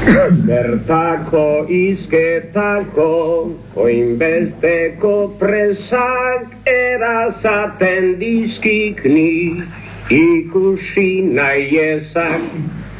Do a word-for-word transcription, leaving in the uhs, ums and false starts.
Bertako izketako oinbesteko presak erazaten dizkik ni ikusi nahi ezak